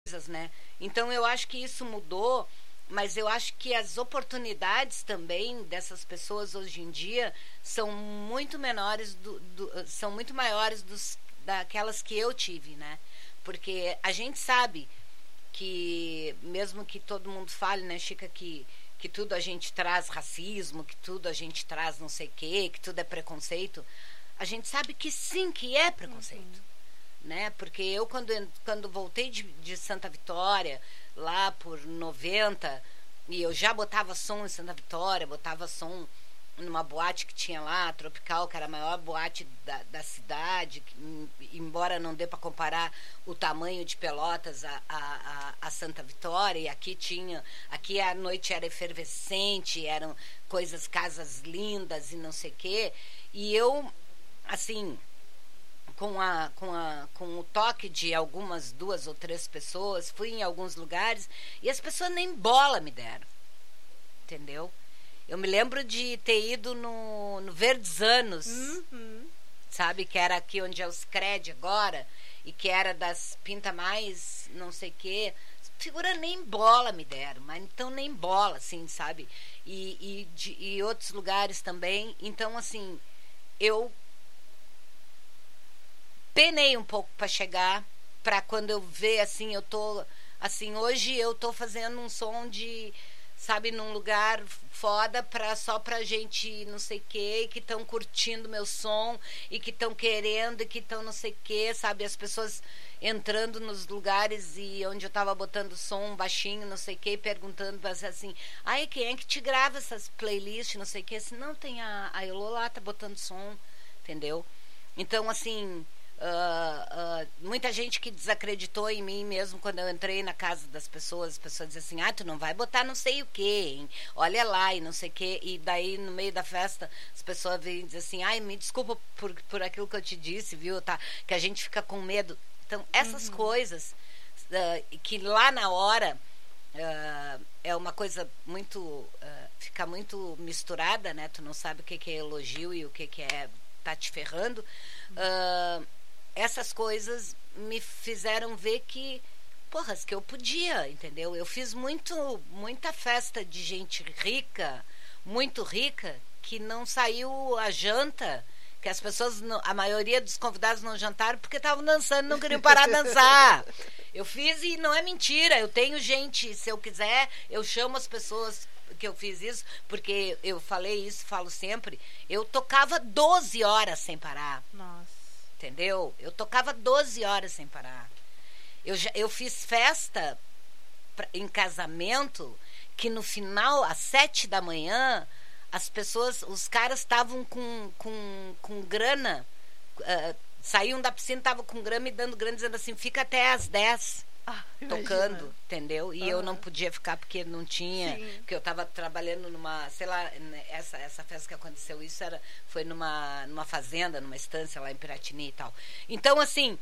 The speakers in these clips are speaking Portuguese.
né? Então eu acho que isso mudou, mas eu acho que as oportunidades também dessas pessoas hoje em dia são muito menores são muito maiores daquelas que eu tive, né? Porque a gente sabe que mesmo que todo mundo fale, né, Chica, que tudo a gente traz racismo, que tudo a gente traz não sei o quê, que tudo é preconceito, a gente sabe que sim, que é preconceito. Né? Porque eu quando voltei de Santa Vitória lá por 90, e eu já botava som em Santa Vitória, botava som numa boate que tinha lá, Tropical, que era a maior boate da cidade, embora não dê para comparar o tamanho de Pelotas a Santa Vitória, e aqui a noite era efervescente, eram casas lindas e não sei o quê, e eu, assim, com o toque de algumas 2 ou 3 pessoas, fui em alguns lugares e as pessoas nem bola me deram, entendeu? Eu me lembro de ter ido no Verdes Anos, sabe, que era aqui onde é os Cred agora, e que era das pinta mais não sei o quê, figura nem bola me deram, mas então nem bola, assim, sabe, e outros lugares também. Então, assim, eu penei um pouco para chegar, para quando eu ver, assim, eu tô, assim, hoje eu tô fazendo um som de, sabe, num lugar foda só pra gente não sei o que, que estão curtindo meu som e que estão querendo e que estão não sei o que, sabe, as pessoas entrando nos lugares e onde eu tava botando som baixinho, não sei o que, perguntando assim, ai, quem é que te grava essas playlists, não sei o que, assim, não, tem a Elô lá, tá botando som, entendeu? Então, assim, muita gente que desacreditou em mim mesmo quando eu entrei na casa das pessoas, as pessoas diziam assim, tu não vai botar não sei o que, hein? Olha lá e não sei o que, e daí no meio da festa as pessoas vêm dizer assim, ai, me desculpa por aquilo que eu te disse, viu, tá? Que a gente fica com medo. Então essas coisas que lá na hora é uma coisa muito fica muito misturada, né? Tu não sabe o que é elogio e o que é tá te ferrando. Essas coisas me fizeram ver que, que eu podia, entendeu? Eu fiz muita festa de gente rica, muito rica, que não saiu a janta, que as pessoas, a maioria dos convidados não jantaram porque estavam dançando, não queriam parar de dançar. Eu fiz e não é mentira, eu tenho gente, se eu quiser, eu chamo as pessoas que eu fiz isso, porque eu falei isso, falo sempre, eu tocava 12 horas sem parar. Nossa. Entendeu? Eu tocava 12 horas sem parar. Eu fiz festa em casamento que no final, às 7 da manhã, as pessoas, os caras estavam com grana, saíam da piscina, estavam com grana e dando grana, dizendo assim, fica até às 10 tocando, entendeu? E eu não podia ficar porque não tinha, porque eu estava trabalhando numa, sei lá, essa festa que aconteceu, foi numa fazenda, numa estância lá em Piratini e tal. Então, assim,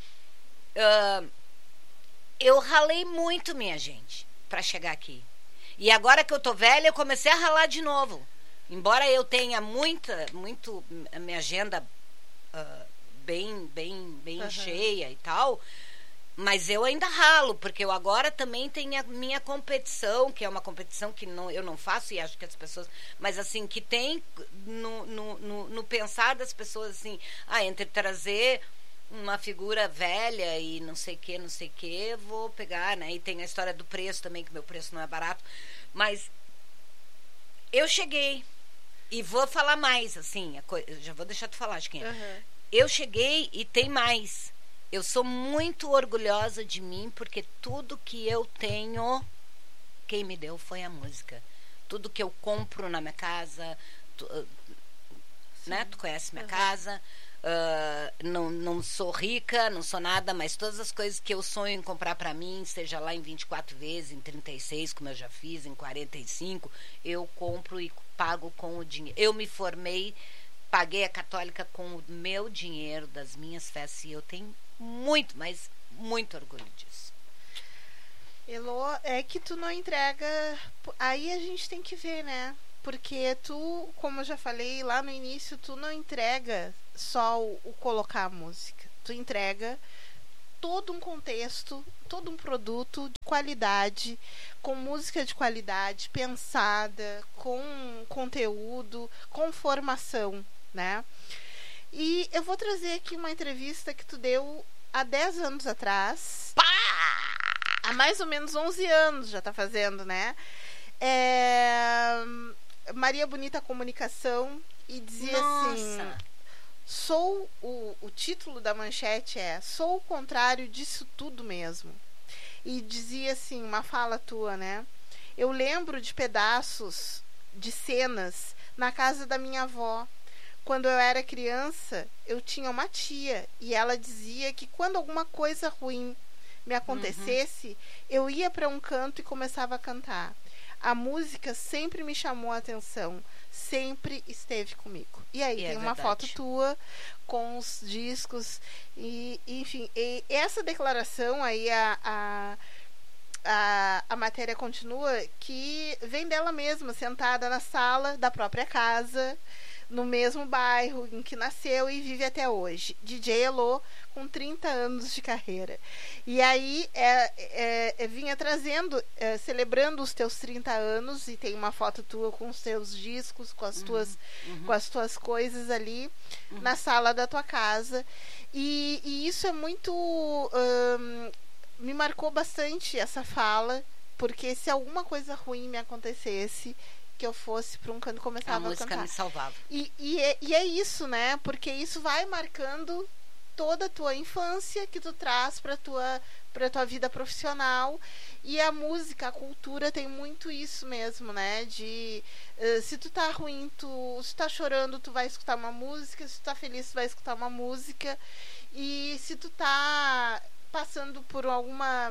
eu ralei muito, minha gente, para chegar aqui. E agora que eu tô velha, eu comecei a ralar de novo. Embora eu tenha a minha agenda bem cheia e tal, mas eu ainda ralo, porque eu agora também tenho a minha competição, que é uma competição que eu não faço, e acho que as pessoas, mas assim, que tem no pensar das pessoas, assim, entre trazer uma figura velha e não sei o que, vou pegar, né? E tem a história do preço também, que meu preço não é barato, mas eu cheguei, e vou falar mais, assim, já vou deixar tu falar, Chiquinha. Eu cheguei e tem mais. Eu sou muito orgulhosa de mim, porque tudo que eu tenho, quem me deu foi a música. Tudo que eu compro na minha casa, né? Tu conhece minha casa, não sou rica, não sou nada, mas todas as coisas que eu sonho em comprar para mim, seja lá em 24 vezes, em 36, como eu já fiz, em 45, eu compro e pago com o dinheiro. Eu me formei, paguei a católica com o meu dinheiro, das minhas festas, e eu tenho muito, mas muito orgulho disso. Elô, é que tu não entrega. Aí a gente tem que ver, né? Porque tu, como eu já falei lá no início, tu não entrega só o colocar a música. Tu entrega todo um contexto, todo um produto de qualidade, com música de qualidade, pensada, com conteúdo, com formação, né? E eu vou trazer aqui uma entrevista que tu deu há 10 anos atrás. Pá! Há mais ou menos 11 anos já tá fazendo, né? Maria Bonita Comunicação, e dizia assim... O título da manchete é "Sou o contrário disso tudo mesmo". E dizia assim, uma fala tua, né? Eu lembro de pedaços de cenas na casa da minha avó. Quando eu era criança, eu tinha uma tia e ela dizia que quando alguma coisa ruim me acontecesse, eu ia para um canto e começava a cantar. A música sempre me chamou a atenção, sempre esteve comigo. E aí tem uma foto tua com os discos e enfim, e essa declaração aí a matéria continua que vem dela mesma, sentada na sala da própria casa, no mesmo bairro em que nasceu e vive até hoje. DJ Elô, com 30 anos de carreira. E aí vinha trazendo, celebrando os teus 30 anos, e tem uma foto tua com os teus discos, com as tuas coisas ali na sala da tua casa. E isso é muito... me marcou bastante essa fala, porque se alguma coisa ruim me acontecesse, que eu fosse para um canto e começava a cantar. A música me salvava. E é isso, né? Porque isso vai marcando toda a tua infância que tu traz para tua vida profissional. E a música, a cultura tem muito isso mesmo, né? De se tu tá ruim, se tu tá chorando, tu vai escutar uma música. Se tu tá feliz, tu vai escutar uma música. E se tu tá passando por alguma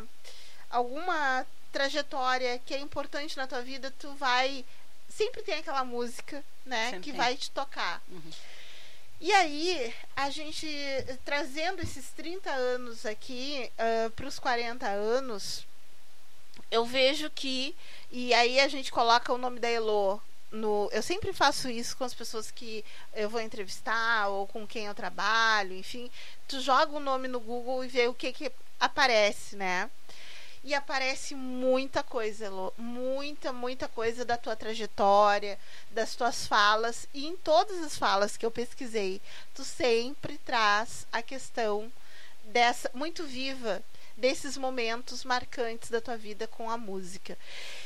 trajetória que é importante na tua vida, tu vai... Sempre tem aquela música, né? Sempre que vai te tocar. E aí, a gente trazendo esses 30 anos aqui para os 40 anos, eu vejo que... E aí a gente coloca o nome da Elô eu sempre faço isso com as pessoas que eu vou entrevistar ou com quem eu trabalho, enfim. Tu joga o nome no Google e vê o que aparece, né? E aparece muita coisa, Elô. Muita coisa da tua trajetória, das tuas falas. E em todas as falas que eu pesquisei, tu sempre traz a questão muito viva desses momentos marcantes da tua vida com a música.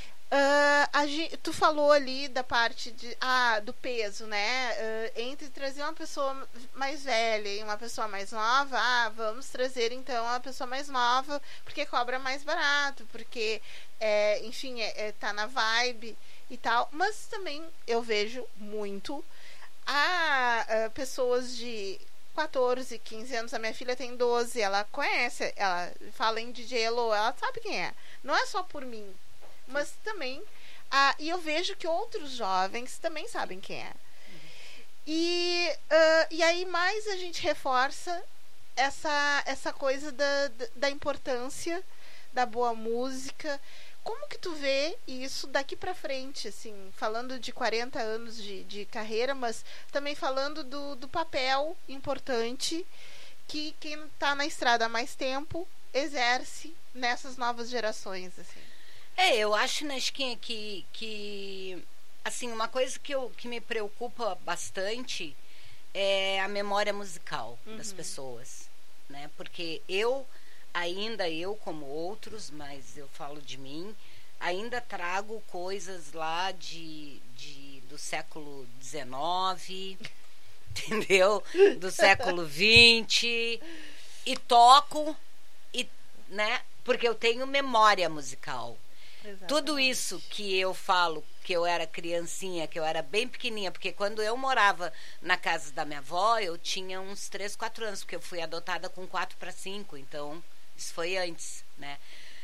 Tu falou ali da parte do peso, né? Entre trazer uma pessoa mais velha e uma pessoa mais nova, vamos trazer então uma pessoa mais nova, porque cobra mais barato, porque enfim, tá na vibe e tal. Mas também eu vejo muito pessoas de 14, 15 anos. A minha filha tem 12, ela conhece, ela fala em DJ Elô, ela sabe quem é. Não é só por mim, mas também e eu vejo que outros jovens também sabem quem é. E aí mais a gente reforça essa coisa da importância da boa música. Como que tu vê isso daqui pra frente, assim, falando de 40 anos de carreira, mas também falando do papel importante que quem tá na estrada há mais tempo exerce nessas novas gerações, assim? Eu acho, Nesquinha, que assim, uma coisa que me preocupa bastante é a memória musical das pessoas, né? Porque eu, como outros, mas eu falo de mim, ainda trago coisas lá do século XIX, entendeu? Do século XX, e toco, né? Porque eu tenho memória musical. Exatamente. Tudo isso que eu falo, que eu era criancinha, que eu era bem pequenininha, porque quando eu morava na casa da minha avó, eu tinha uns 3, 4 anos, porque eu fui adotada com 4 para 5, então isso foi antes, né?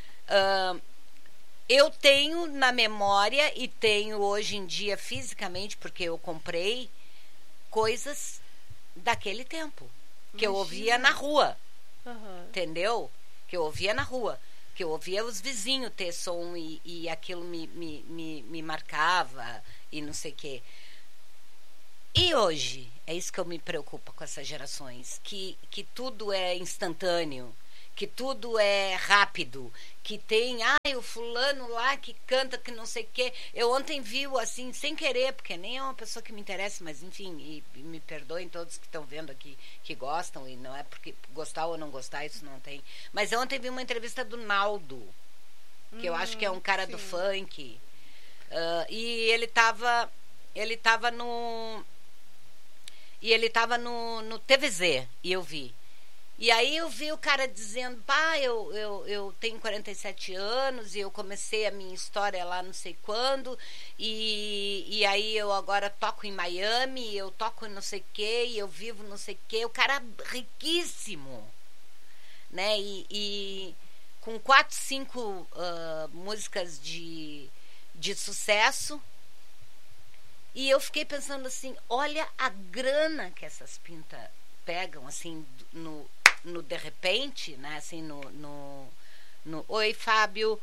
Eu tenho na memória e tenho hoje em dia fisicamente, porque eu comprei coisas daquele tempo, que eu ouvia na rua, entendeu? Que eu ouvia na rua, que eu ouvia os vizinhos ter som e aquilo me marcava e não sei o quê. E hoje, é isso que eu me preocupo com essas gerações, que tudo é instantâneo, que tudo é rápido, que tem, o fulano lá que canta que não sei o quê. Eu ontem vi, assim, sem querer, porque nem é uma pessoa que me interessa, mas enfim, e me perdoem todos que estão vendo aqui, que gostam, e não é porque gostar ou não gostar, isso não tem. Mas eu ontem vi uma entrevista do Naldo, que eu acho que é um cara do funk, e ele tava no TVZ, e eu vi. E aí eu vi o cara dizendo, eu tenho 47 anos e eu comecei a minha história lá não sei quando, e aí eu agora toco em Miami, eu toco não sei o quê, e eu vivo não sei o quê. O cara riquíssimo, né? E com 4, 5 músicas de sucesso. E eu fiquei pensando assim, olha a grana que essas pintas pegam, assim, no de repente, né, assim, no Oi, Fábio,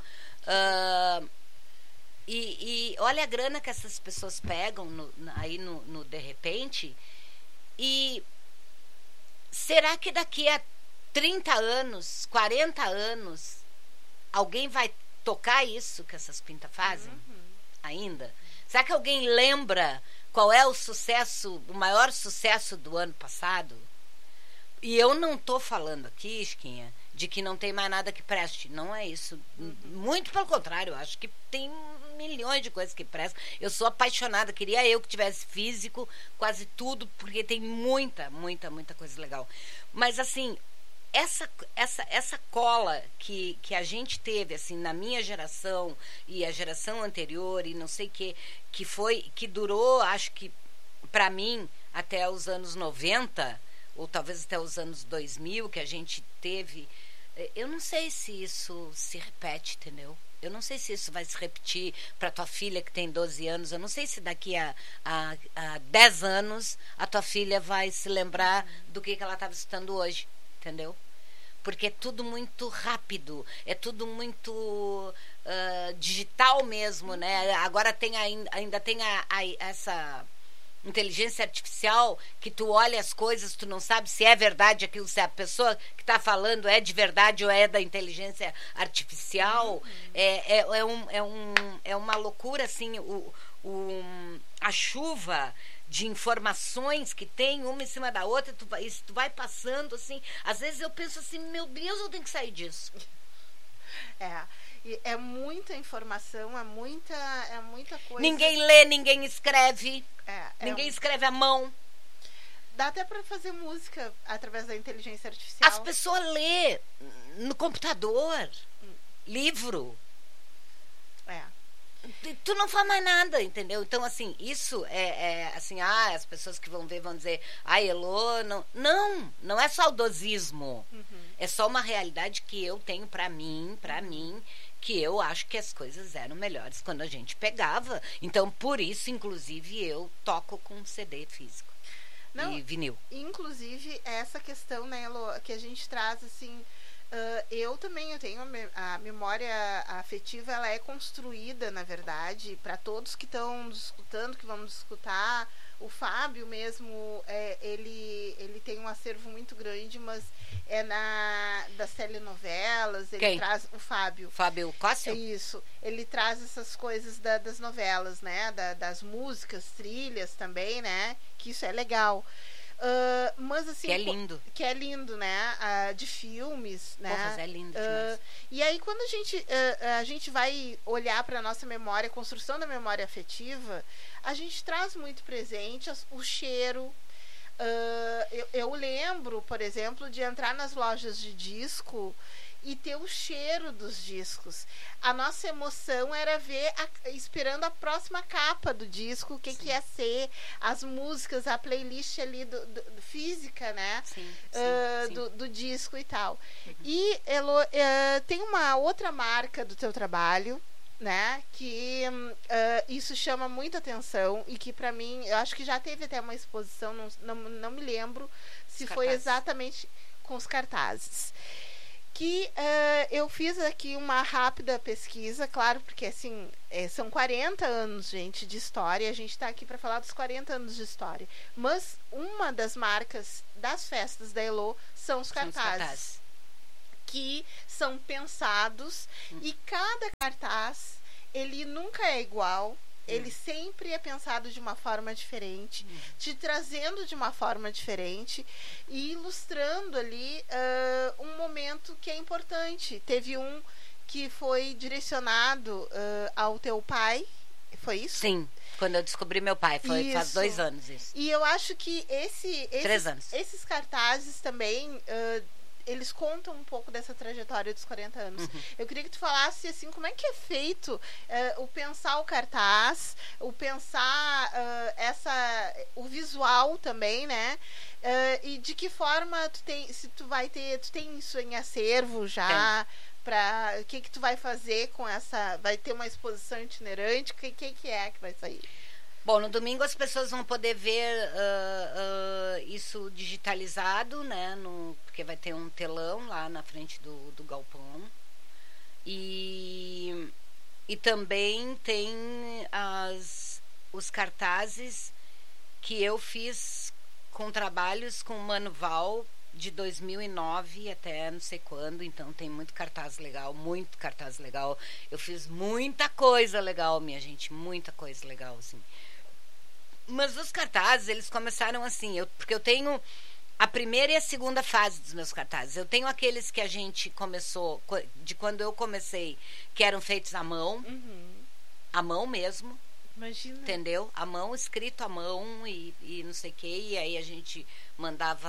e olha a grana que essas pessoas pegam aí no de repente. E será que daqui a 30 anos, 40 anos, alguém vai tocar isso que essas pintas fazem? Ainda? Será que alguém lembra qual é o maior sucesso do ano passado? E eu não estou falando aqui, Isquinha, de que não tem mais nada que preste. Não é isso. Muito pelo contrário, eu acho que tem milhões de coisas que prestam. Eu sou apaixonada, queria eu que tivesse físico, quase tudo, porque tem muita coisa legal. Mas assim, essa cola que a gente teve, assim, na minha geração e a geração anterior, e não sei o que durou, acho que, para mim, até os anos 90, ou talvez até os anos 2000, que a gente teve, eu não sei se isso se repete, entendeu? Eu não sei se isso vai se repetir para tua filha que tem 12 anos. Eu não sei se daqui a 10 anos a tua filha vai se lembrar do que ela estava escutando hoje, entendeu? Porque é tudo muito rápido, é tudo muito digital mesmo, né? Agora ainda tem essa inteligência artificial, que tu olha as coisas, tu não sabe se é verdade aquilo, se a pessoa que está falando é de verdade ou é da inteligência artificial. É uma loucura, assim, a chuva de informações que tem uma em cima da outra, tu vai passando, assim, às vezes eu penso assim, meu Deus, eu tenho que sair disso. É muita informação, é muita coisa. Ninguém lê, ninguém escreve. Ninguém escreve à mão. Dá até para fazer música através da inteligência artificial. As pessoas lê no computador, livro. Tu não faz mais nada, entendeu? Então, assim, isso assim, as pessoas que vão ver vão dizer, Elô, não é saudosismo. É só uma realidade que eu tenho pra mim, que eu acho que as coisas eram melhores quando a gente pegava. Então, por isso, inclusive, eu toco com CD físico e vinil. Inclusive, essa questão, né, Elô, que a gente traz, assim, eu tenho a memória afetiva, ela é construída, na verdade, para todos que estão nos escutando, que vão nos escutar. O Fábio mesmo, ele tem um acervo muito grande, mas é das telenovelas. Ele traz o Fábio Cóssio? Isso, ele traz essas coisas das novelas, né, das músicas, trilhas também, né, que isso é legal. Mas assim, que é lindo, né, de filmes, né. Porra, é lindo demais. E aí quando a gente vai olhar para a nossa memória, a construção da memória afetiva, a gente traz muito presente o cheiro. Eu lembro, por exemplo, de entrar nas lojas de disco e ter o cheiro dos discos. A nossa emoção era ver, esperando a próxima capa do disco, o que ia ser, as músicas, a playlist ali do física, né? Sim. Do disco e tal. E, Elô, tem uma outra marca do teu trabalho, né, que isso chama muita atenção e que para mim, eu acho que já teve até uma exposição, não me lembro se foi exatamente com os cartazes, que eu fiz aqui uma rápida pesquisa, claro, porque assim, são 40 anos, gente, de história, a gente está aqui para falar dos 40 anos de história, mas uma das marcas das festas da Elô são os cartazes. que são pensados e cada cartaz, ele nunca é igual. Ele sempre é pensado de uma forma diferente, te trazendo de uma forma diferente e ilustrando ali um momento que é importante. Teve um que foi direcionado ao teu pai, foi isso? Sim, quando eu descobri meu pai, faz 2 anos isso. E eu acho que 3 anos. Esses cartazes também... eles contam um pouco dessa trajetória dos 40 anos. Eu queria que tu falasse, assim, como é que é feito o pensar o cartaz, o pensar o visual também, né? E de que forma tu tem isso em acervo já? O que tu vai fazer com essa... Vai ter uma exposição itinerante? O que é que vai sair? Bom, no domingo as pessoas vão poder ver isso digitalizado, né? Porque vai ter um telão lá na frente do galpão. E também tem os cartazes que eu fiz com trabalhos com o Mano Val de 2009 até não sei quando. Então tem muito cartaz legal. Eu fiz muita coisa legal, minha gente. Muita coisa legal, assim. Mas os cartazes, eles começaram assim, porque eu tenho a primeira e a segunda fase dos meus cartazes. Eu tenho aqueles que a gente começou, de quando eu comecei, que eram feitos à mão, à mão mesmo. Imagina. Entendeu? À mão, escrito à mão e não sei o que, e aí a gente mandava,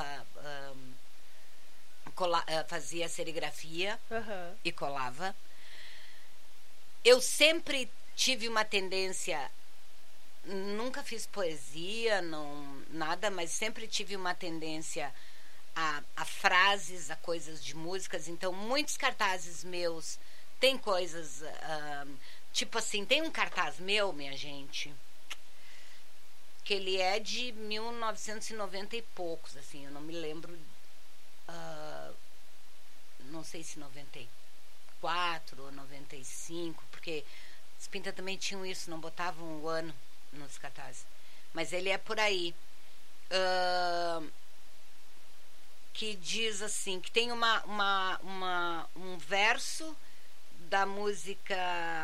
fazia serigrafia e colava. Eu sempre tive uma tendência... Nunca fiz poesia, nada, mas sempre tive uma tendência a frases, a coisas de músicas. Então, muitos cartazes meus tem coisas... tipo assim, tem um cartaz meu, minha gente, que ele é de 1990 e poucos, assim, eu não me lembro... não sei se 94 ou 95, porque os Pinta também tinham isso, não botavam o ano nos cartazes, mas ele é por aí, que diz assim, que tem um verso da música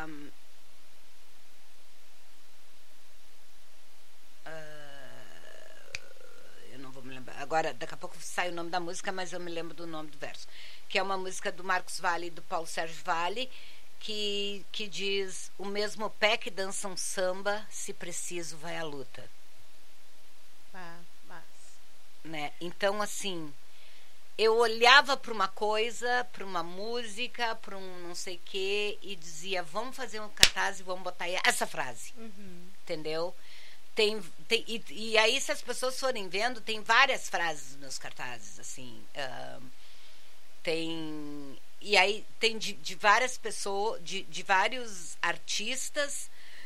eu não vou me lembrar agora, daqui a pouco sai o nome da música, mas eu me lembro do nome do verso, que é uma música do Marcos Valle e do Paulo Sérgio Valle, que diz: o mesmo pé que dança um samba, se preciso vai à luta. Né? Então, assim, eu olhava para uma coisa, para uma música, para um não sei o quê, e dizia: vamos fazer um cartaz e vamos botar essa frase. Entendeu? E aí, se as pessoas forem vendo, tem várias frases nos meus cartazes, assim. E aí tem de várias pessoas, de vários artistas,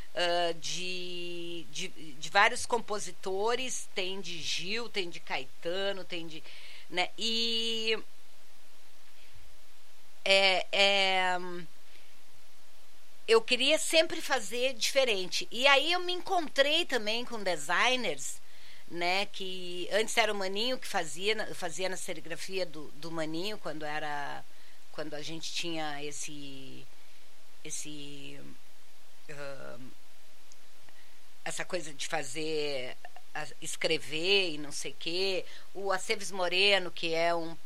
de vários compositores, tem de Gil, tem de Caetano, tem de... Né? E eu queria sempre fazer diferente. E aí eu me encontrei também com designers, né, que antes era o Maninho que fazia na serigrafia do Maninho, quando a gente tinha essa coisa de fazer, escrever e não sei o quê. O Aceves Moreno, que é um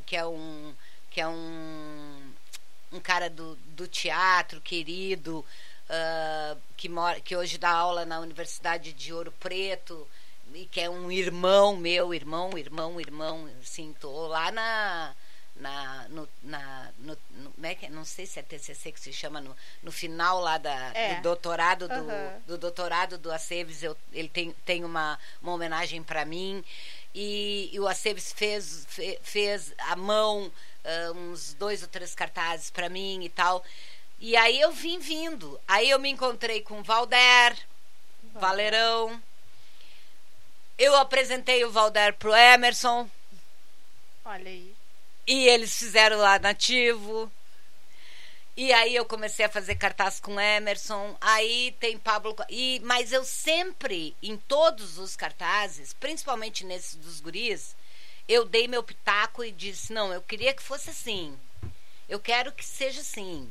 cara do teatro querido, que hoje dá aula na Universidade de Ouro Preto, e que é um irmão meu, irmão, assim, tô lá não sei se é TCC que se chama, no final lá do doutorado do doutorado do Aceves, ele tem uma homenagem para mim, e o Aceves fez à mão uns 2 ou 3 cartazes para mim e tal, e aí eu aí eu me encontrei com o Valerão, eu apresentei o Valder pro Emerson, olha aí. E eles fizeram lá Nativo. E aí eu comecei a fazer cartaz com Emerson. Aí tem Pablo. Mas eu sempre, em todos os cartazes, principalmente nesses dos guris, eu dei meu pitaco e disse: não, eu queria que fosse assim. Eu quero que seja assim.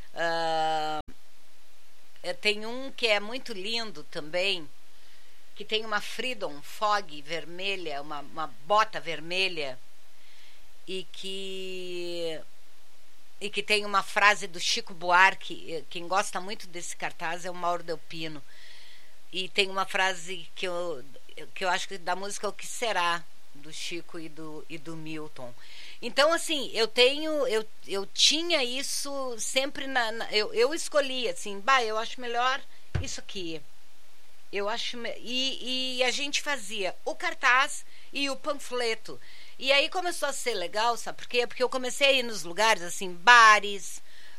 Tem um que é muito lindo também, que tem uma Freedom Fog vermelha, uma bota vermelha, e que tem uma frase do Chico Buarque. Quem gosta muito desse cartaz é o Mauro Delpino. E tem uma frase que eu acho que da música O Que Será, do Chico e do Milton. Então, assim, eu tinha isso sempre eu escolhi, assim, eu acho melhor isso aqui. Eu acho... E a gente fazia o cartaz e o panfleto. E aí começou a ser legal, sabe por quê? Porque eu comecei a ir nos lugares, assim, bares.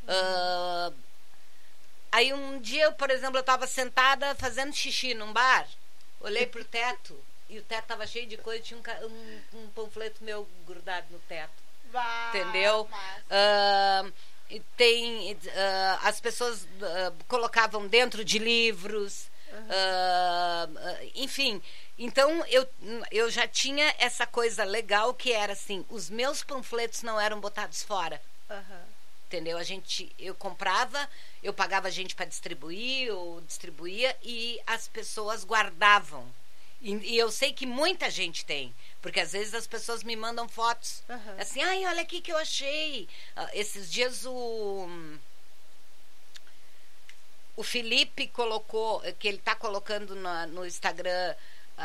Aí um dia, por exemplo, eu estava sentada fazendo xixi num bar. Olhei pro teto e o teto estava cheio de coisa. Tinha um panfleto meu grudado no teto. Entendeu? As pessoas colocavam dentro de livros. Enfim, então eu já tinha essa coisa legal que era assim, os meus panfletos não eram botados fora. Entendeu? Eu comprava, eu pagava gente para distribuir, ou distribuía, e as pessoas guardavam. E eu sei que muita gente tem, porque às vezes as pessoas me mandam fotos assim, ai, olha aqui que eu achei. Esses dias o Felipe colocou, que ele está colocando no Instagram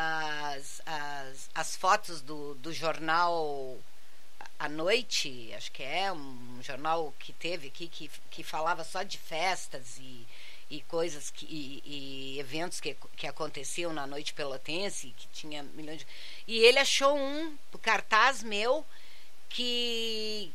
as fotos do jornal à noite, acho que é um jornal que teve aqui que falava só de festas e coisas e eventos que aconteciam na noite pelotense, que tinha milhões de... E ele achou um cartaz meu que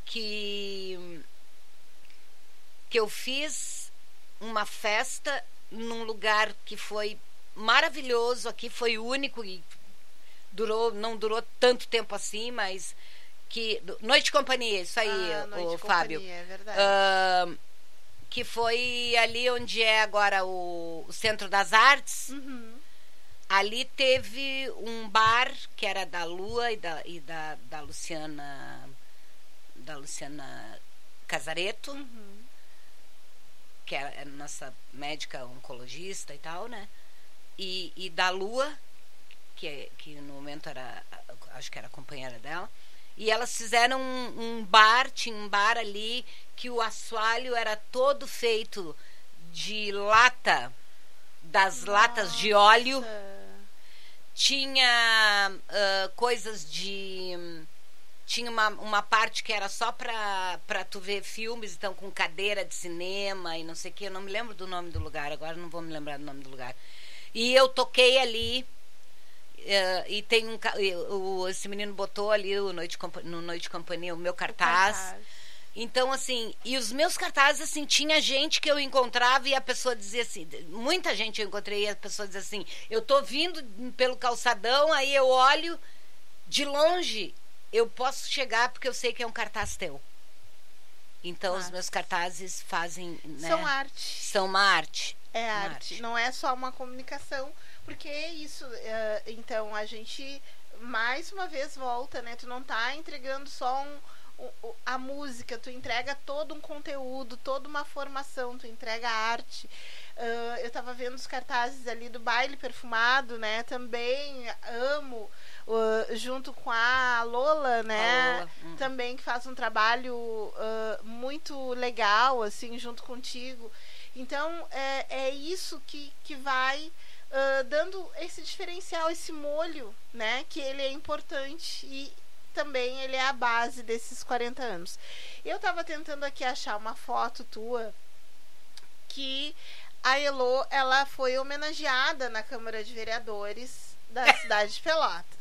eu fiz uma festa num lugar que foi maravilhoso. Aqui foi único e não durou tanto tempo assim, mas que Noite de Companhia, isso aí, o Fábio. É verdade. Que foi ali onde é agora o Centro das Artes. Ali teve um bar que era da Lua e da Luciana Casareto, que é nossa médica oncologista e tal, né? E da Lua, que no momento acho que era a companheira dela. E elas fizeram tinha um bar ali que o assoalho era todo feito de lata, das latas de óleo. Tinha coisas de... Tinha uma parte que era só pra tu ver filmes, então com cadeira de cinema e não sei o que. Eu não me lembro do nome do lugar, agora não vou me lembrar do nome do lugar. E eu toquei ali. E tem esse menino botou ali no Noite de Companhia o meu cartaz. Então, assim, e os meus cartazes, assim, tinha gente que eu encontrava e a pessoa dizia assim, muita gente eu encontrei e a pessoa dizia assim, eu tô vindo pelo calçadão, aí eu olho de longe, eu posso chegar porque eu sei que é um cartaz teu. Então, os meus cartazes fazem, né? São arte. São uma arte. É arte, não é só uma comunicação, porque isso, então, a gente, mais uma vez, volta, né? Tu não tá entregando só a música, tu entrega todo um conteúdo, toda uma formação, tu entrega arte. Eu tava vendo os cartazes ali do Baile Perfumado, né? Também amo, junto com a Lola, né? Lola. Também que faz um trabalho muito legal, assim, junto contigo. Então, é isso que vai dando esse diferencial, esse molho, né? Que ele é importante e também ele é a base desses 40 anos. Eu estava tentando aqui achar uma foto tua que a Elô, ela foi homenageada na Câmara de Vereadores da cidade de Pelotas.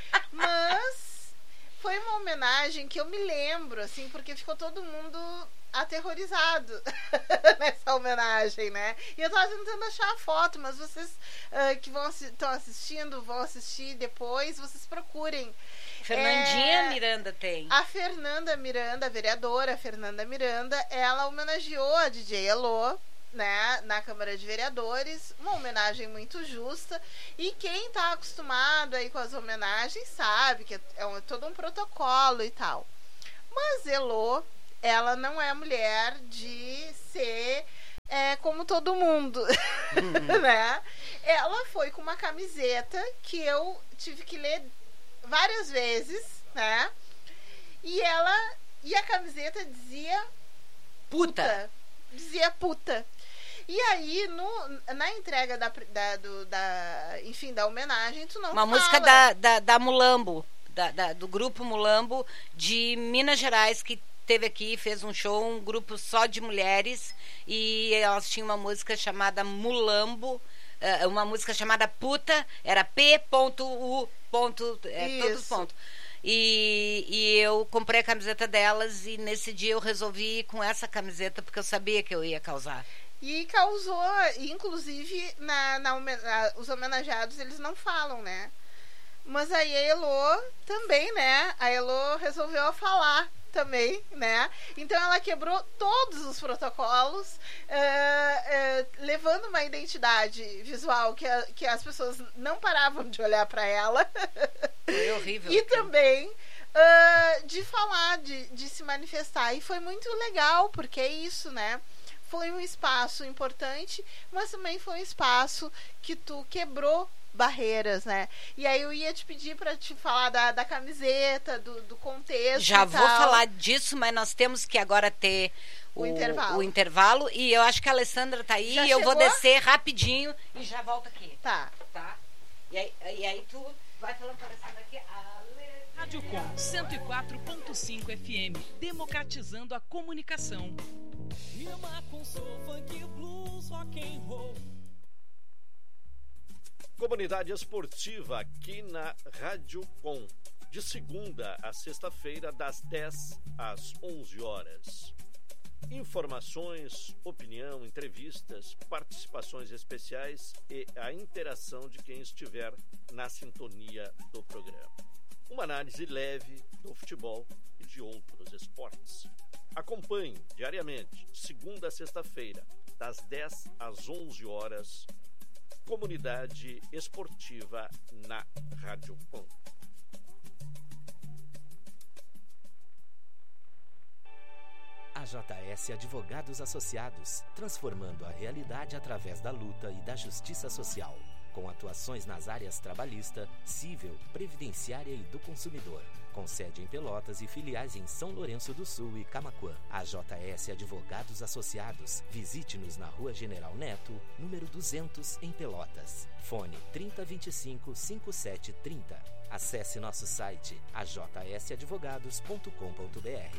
Mas foi uma homenagem que eu me lembro, assim, porque ficou todo mundo aterrorizado nessa homenagem, né? E eu tava tentando achar a foto, mas vocês que estão assistindo, vão assistir depois, vocês procurem. Fernandinha Miranda tem. A Fernanda Miranda, a vereadora Fernanda Miranda, ela homenageou a DJ Elô, né, na Câmara de Vereadores, uma homenagem muito justa, e quem tá acostumado aí com as homenagens sabe que é todo um protocolo e tal. Mas Elô, ela não é mulher de ser como todo mundo, né? Ela foi com uma camiseta que eu tive que ler várias vezes, né? E a camiseta dizia puta. Dizia puta. E aí, na entrega da homenagem, tu não uma fala. Música da Mulambo, do grupo Mulambo de Minas Gerais, que teve aqui, fez um show, um grupo só de mulheres, e elas tinham uma música chamada Mulambo, uma música chamada Puta, era P.U. Todos pontos. E eu comprei a camiseta delas, e nesse dia eu resolvi ir com essa camiseta, porque eu sabia que eu ia causar. E causou, inclusive, os homenageados, eles não falam, né? Mas aí a Elô também, né? A Elô resolveu falar também, né? Então ela quebrou todos os protocolos, levando uma identidade visual que as pessoas não paravam de olhar para ela. Foi horrível. E também de falar, de se manifestar. E foi muito legal, porque é isso, né? Foi um espaço importante, mas também foi um espaço que tu quebrou barreiras, né? E aí eu ia te pedir para te falar da camiseta, do contexto. Já vou falar disso, mas nós temos que agora ter o intervalo. E eu acho que a Alessandra tá aí. E eu vou descer rapidinho e já volto aqui. Tá. E aí tu vai falando para a Alessandra aqui. Rádio Com 104.5 FM, democratizando a comunicação. Comunidade esportiva aqui na Rádio Com, de segunda a sexta-feira, das 10 às 11 horas. Informações, opinião, entrevistas, participações especiais e a interação de quem estiver na sintonia do programa. Uma análise leve do futebol e de outros esportes. Acompanhe diariamente, segunda a sexta-feira, das 10 às 11 horas, Comunidade Esportiva na Rádio Com. AJS Advogados Associados, transformando a realidade através da luta e da justiça social, com atuações nas áreas trabalhista, civil, previdenciária e do consumidor. Com sede em Pelotas e filiais em São Lourenço do Sul e Camaquã. AJS Advogados Associados. Visite-nos na Rua General Neto, número 200, em Pelotas. Fone 3025-5730. Acesse nosso site ajsadvogados.com.br.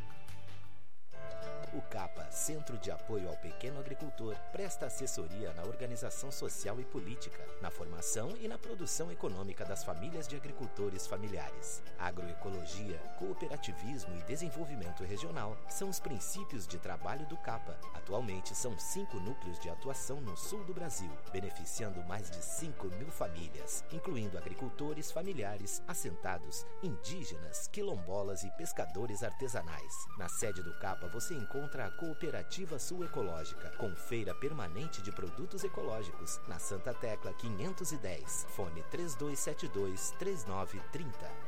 O CAPA, Centro de Apoio ao Pequeno Agricultor, presta assessoria na organização social e política, na formação e na produção econômica das famílias de agricultores familiares. Agroecologia, cooperativismo e desenvolvimento regional são os princípios de trabalho do CAPA. Atualmente são 5 núcleos de atuação no sul do Brasil, beneficiando mais de 5.000 famílias, incluindo agricultores familiares, assentados, indígenas, quilombolas e pescadores artesanais. Na sede do CAPA você encontra a Cooperativa Sul Ecológica, com feira permanente de produtos ecológicos, na Santa Tecla 510, fone 3272-3930.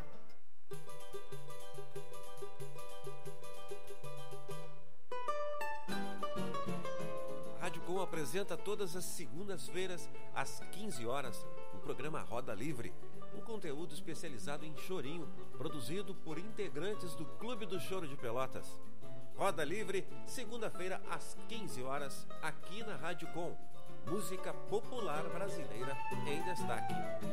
Rádio Com apresenta todas as segundas-feiras, às 15 horas, o programa Roda Livre, um conteúdo especializado em chorinho, produzido por integrantes do Clube do Choro de Pelotas. Roda Livre, segunda-feira às 15 horas, aqui na Rádio Com. Música popular brasileira em destaque.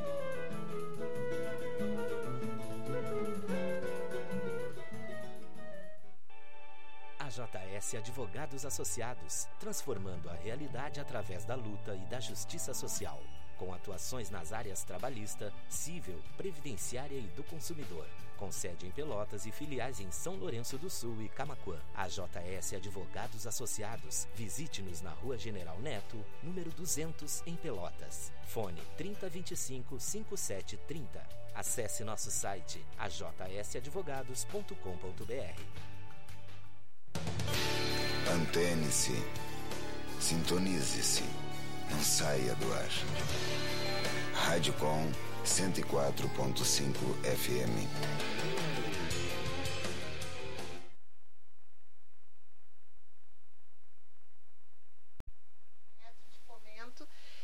AJS Advogados Associados, transformando a realidade através da luta e da justiça social, com atuações nas áreas trabalhista, civil, previdenciária e do consumidor. Com sede em Pelotas e filiais em São Lourenço do Sul e Camaquã. AJS Advogados Associados. Visite-nos na Rua General Neto, número 200, em Pelotas. Fone 3025-5730. Acesse nosso site ajsadvogados.com.br. Antene-se. Sintonize-se. Não saia do ar. Rádio Com 104.5 FM.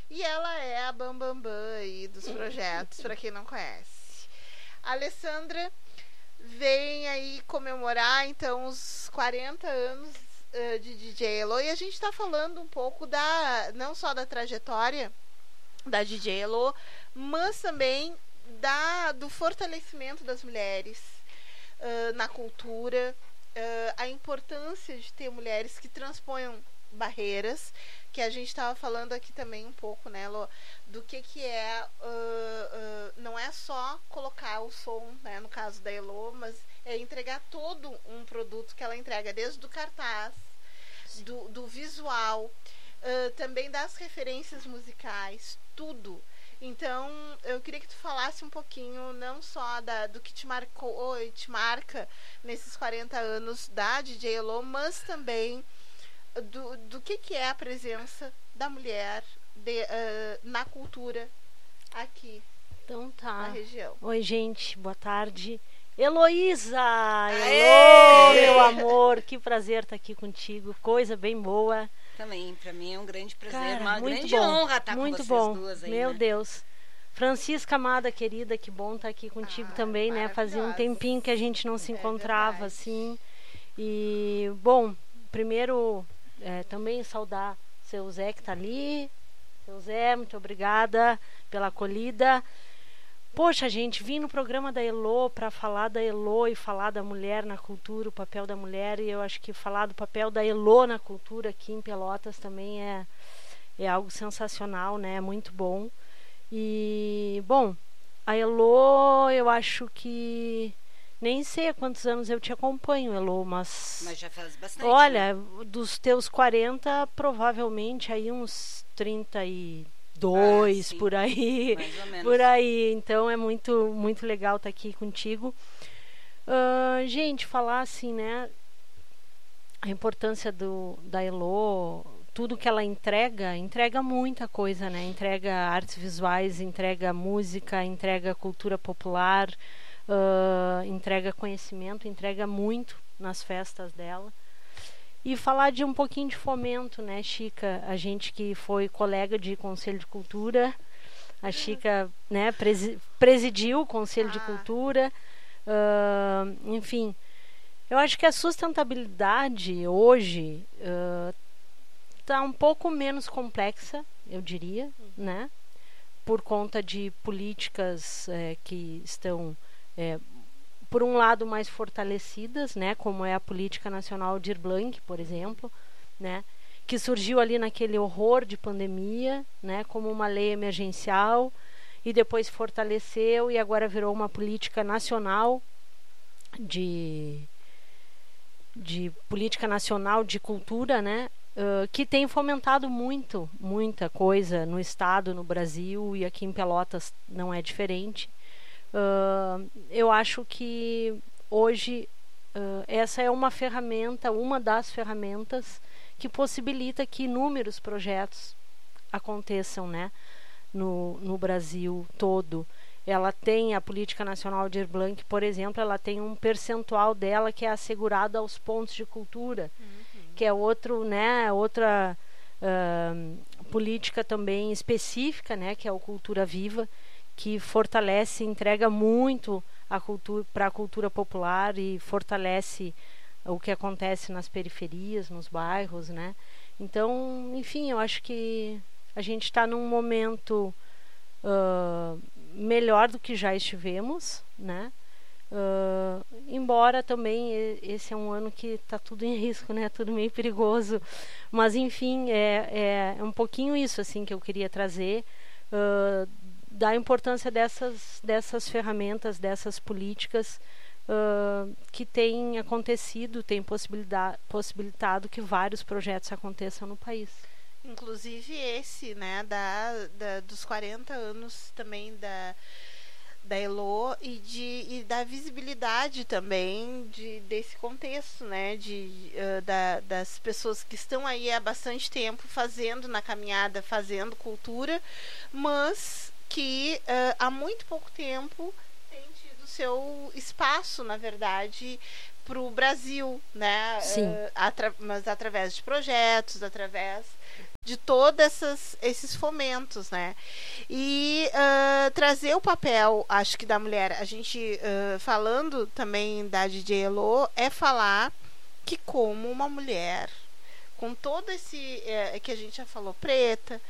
E ela é a bambambam aí dos projetos, para quem não conhece. A Alessandra vem aí comemorar, então, os 40 anos de DJ Elo. E a gente está falando um pouco não só da trajetória da DJ Elo, mas também do fortalecimento das mulheres na cultura, a importância de ter mulheres que transponham barreiras, que a gente estava falando aqui também um pouco, né, Lô, do que é, não é só colocar o som, né, no caso da Elo, mas é entregar todo um produto que ela entrega, desde o cartaz, do visual, também das referências musicais, tudo. Então, eu queria que tu falasse um pouquinho, não só do que te marcou e te marca nesses 40 anos da DJ Elo, mas também do que é a presença da mulher na cultura aqui na região. Oi, gente, boa tarde. Heloísa! Elo, meu amor, que prazer estar aqui contigo, coisa bem boa. Também, para mim é um grande prazer, cara, uma muito grande honra estar muito com vocês bom. duas aí. Meu né? Deus. Francisca, amada, querida, que bom estar aqui contigo também, né? Fazia um tempinho que a gente não se encontrava, assim. E, bom, primeiro, também saudar seu Zé que tá ali. Seu Zé, muito obrigada pela acolhida. Poxa, gente, vim no programa da Elo para falar da Elo e falar da mulher na cultura, o papel da mulher, e eu acho que falar do papel da Elo na cultura aqui em Pelotas também é algo sensacional, né? É muito bom. E, bom, a Elo, eu acho que nem sei há quantos anos eu te acompanho, Elo, mas já faz bastante. Olha, dos teus 40, provavelmente aí uns 32, por aí. Mais ou menos. Por aí. Então é muito, muito legal estar aqui contigo. Gente, falar assim, né? A importância da Elo, tudo que ela entrega muita coisa, né? Entrega artes visuais, entrega música, entrega cultura popular, entrega conhecimento, entrega muito nas festas dela. E falar de um pouquinho de fomento, né, Chica? A gente que foi colega de Conselho de Cultura, a Chica, né, presidiu o Conselho de Cultura, enfim. Eu acho que a sustentabilidade hoje está um pouco menos complexa, eu diria, né? Por conta de políticas que estão, por um lado, mais fortalecidas, né? Como é a Política Nacional Aldir Blanc, por exemplo, né? Que surgiu ali naquele horror de pandemia, né? Como uma lei emergencial, e depois fortaleceu e agora virou uma política nacional de política nacional de cultura, né? Que tem fomentado muita coisa no estado, no Brasil, e aqui em Pelotas não é diferente. Eu acho que hoje essa é uma das ferramentas que possibilita que inúmeros projetos aconteçam, né, no Brasil todo. Ela tem a Política Nacional Aldir Blanc, por exemplo, ela tem um percentual dela que é assegurado aos pontos de cultura, que é outra política também específica, né, que é o Cultura Viva, que fortalece, entrega muito para a cultura popular e fortalece o que acontece nas periferias, nos bairros, né? Então, enfim, eu acho que a gente está num momento melhor do que já estivemos, né? Embora também esse é um ano que está tudo em risco, né? Tudo meio perigoso, mas enfim, é um pouquinho isso assim que eu queria trazer, da importância dessas ferramentas, dessas políticas que têm acontecido, têm possibilitado que vários projetos aconteçam no país. Inclusive esse, né, dos 40 anos também da Elo e da visibilidade também desse contexto, né, das pessoas que estão aí há bastante tempo fazendo cultura, mas que há muito pouco tempo tem tido seu espaço, na verdade, para o Brasil, né? Sim. Mas através de projetos, através de todos esses fomentos, né? E trazer o papel, acho que da mulher, a gente falando também da DJ Elo, é falar que como uma mulher, com todo esse que a gente já falou, preta,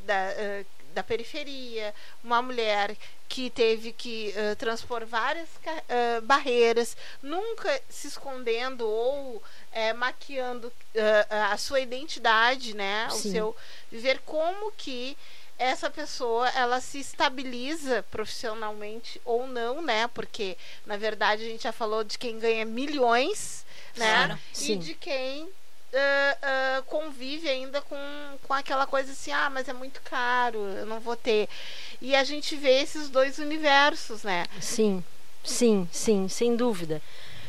da periferia, uma mulher que teve que transpor várias barreiras, nunca se escondendo ou maquiando a sua identidade, né? O seu viver, como que essa pessoa ela se estabiliza profissionalmente ou não, né? Porque na verdade a gente já falou de quem ganha milhões, né? Claro. E Sim. de quem convive ainda com aquela coisa assim, mas é muito caro, eu não vou ter. E a gente vê esses dois universos, né? Sim, sem dúvida.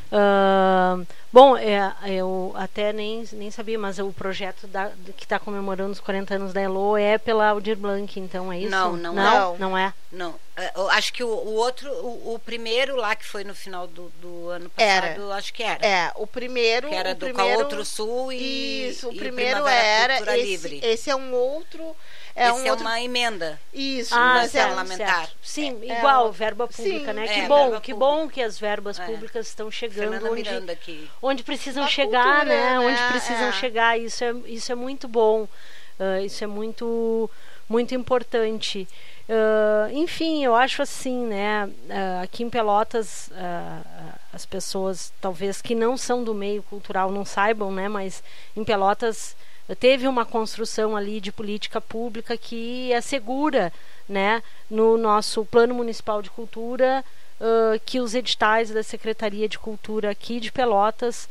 Bom, eu até nem sabia, mas o projeto que está comemorando os 40 anos da Elo é pela Aldir Blanc, então é isso? Não é? Não, eu acho que o outro, o primeiro lá que foi no final do ano passado, acho que era. O primeiro... Que era primeiro, com a Outro Sul e isso, o e primeiro Primavera era... Livre. Esse é um outro... Esse é uma emenda. Isso, mas é parlamentar. Sim, igual, verba pública, sim, né? Que bom que as verbas públicas estão chegando onde precisam Da chegar, cultura, né? né? Onde precisam chegar. Isso é muito bom. Isso é muito, muito importante. Enfim, eu acho assim, né? Aqui em Pelotas, as pessoas, talvez que não são do meio cultural, não saibam, né? Mas em Pelotas teve uma construção ali de política pública que assegura, né, no nosso Plano Municipal de Cultura, que os editais da Secretaria de Cultura aqui de Pelotas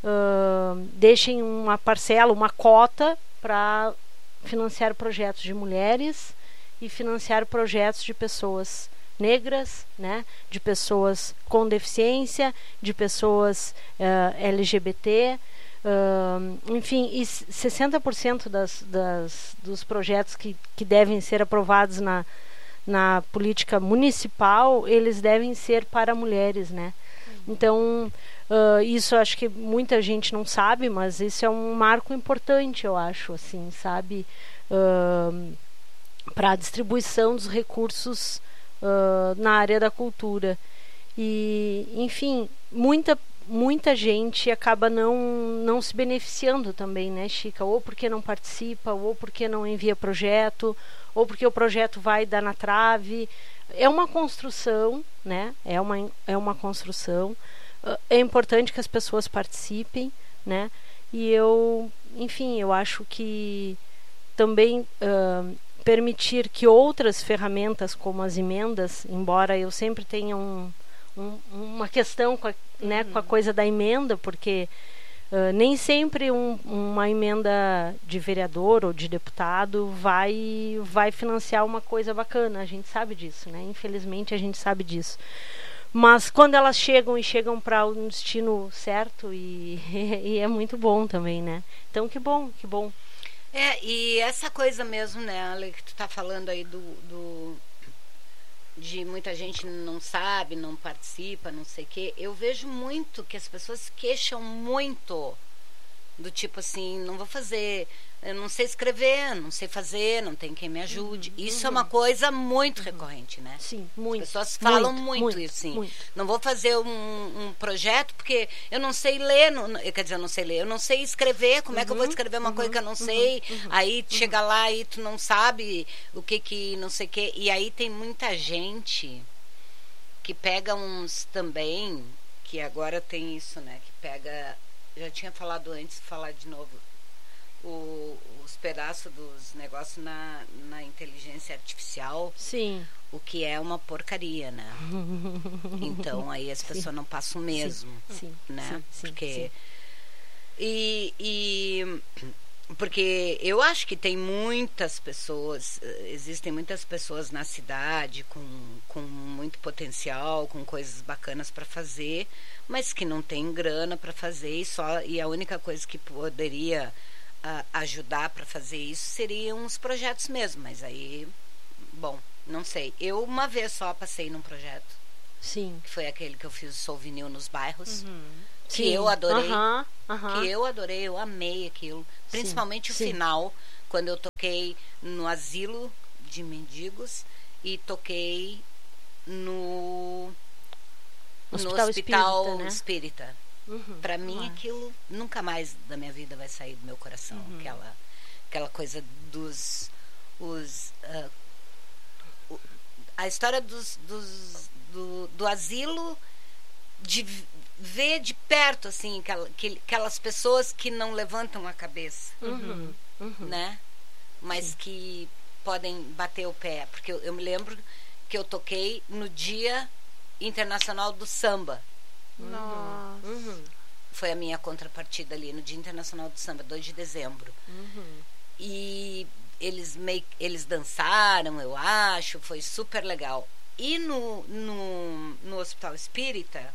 deixem uma parcela, uma cota para financiar projetos de mulheres e financiar projetos de pessoas negras, né, de pessoas com deficiência, de pessoas LGBT. Enfim, e 60% dos projetos que devem ser aprovados na política municipal, eles devem ser para mulheres, né? Então, isso acho que muita gente não sabe, mas isso é um marco importante, eu acho, assim, sabe? Para a distribuição dos recursos na área da cultura. E, enfim, muita gente acaba não se beneficiando também, né, Chica? Ou porque não participa, ou porque não envia projeto, ou porque o projeto vai dar na trave. É uma construção, né? É uma construção. É importante que as pessoas participem, né? E eu acho que também permitir que outras ferramentas, como as emendas, embora eu sempre tenha uma questão com a coisa da emenda, porque nem sempre uma emenda de vereador ou de deputado vai financiar uma coisa bacana, a gente sabe disso, né? Infelizmente a gente sabe disso. Mas quando elas chegam para um destino certo e é muito bom também, né? Então que bom. E essa coisa mesmo, né, Ale, que tu tá falando aí de muita gente não sabe, não participa, não sei o quê. Eu vejo muito que as pessoas queixam muito do tipo assim, não vou fazer, eu não sei escrever, não sei fazer, não tem quem me ajude. Isso é uma coisa muito recorrente, né? Sim, muito. As pessoas falam muito isso, assim. Muito. Não vou fazer um projeto porque eu não sei ler, quer dizer, eu não sei ler, eu não sei escrever, como é que eu vou escrever uma coisa que eu não sei? Aí chega lá e tu não sabe o que não sei o que. E aí tem muita gente que pega uns também, que agora tem isso, né? Que pega, já tinha falado antes, falar de novo, os pedaços dos negócios na inteligência artificial. Sim. O que é uma porcaria, né? Então aí as pessoas não passam mesmo, né? Porque porque eu acho que tem muitas pessoas, existem muitas pessoas na cidade com muito potencial, com coisas bacanas para fazer, mas que não tem grana para fazer e a única coisa que poderia ajudar para fazer isso seriam os projetos mesmo, mas aí, bom, não sei. Eu uma vez só passei num projeto. Sim. Que foi aquele que eu fiz o Sou Vinil nos bairros. Que eu adorei. Que eu adorei, eu amei aquilo. Principalmente o final, quando eu toquei no asilo de mendigos e toquei no Hospital Espírita. Para mim, aquilo nunca mais da minha vida vai sair do meu coração. Aquela coisa dos... a história do asilo, de ver de perto, assim, aquelas pessoas que não levantam a cabeça, né? Mas que podem bater o pé. Porque eu me lembro que eu toquei no Dia Internacional do Samba. Nossa. Foi a minha contrapartida ali, no Dia Internacional do Samba, 2 de dezembro. E eles dançaram, eu acho, foi super legal. E no Hospital Espírita,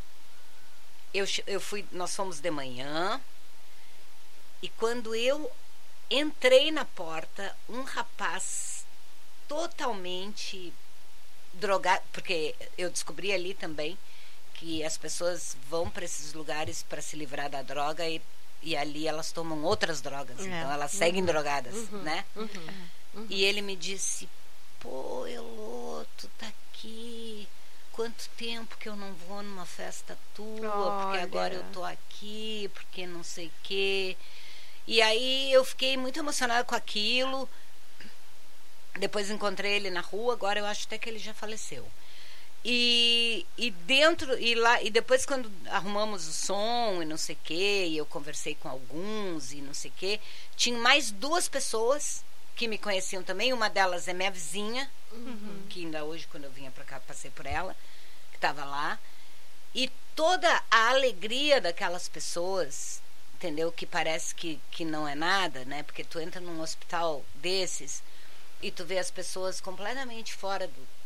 nós fomos de manhã, e quando eu entrei na porta, um rapaz totalmente drogado, porque eu descobri ali também que as pessoas vão para esses lugares para se livrar da droga e ali elas tomam outras drogas, então elas seguem drogadas, né? E ele me disse: pô, Elô, tu tá aqui, quanto tempo que eu não vou numa festa tua, porque agora eu tô aqui, porque não sei o quê. E aí eu fiquei muito emocionada com aquilo. Depois encontrei ele na rua, agora eu acho até que ele já faleceu. E depois, quando arrumamos o som e não sei o quê, e eu conversei com alguns e não sei o quê, tinha mais 2 pessoas que me conheciam também. Uma delas é minha vizinha, que ainda hoje, quando eu vinha pra cá, passei por ela, que estava lá. E toda a alegria daquelas pessoas, entendeu? Que parece que não é nada, né? Porque tu entra num hospital desses e tu vê as pessoas completamente fora do...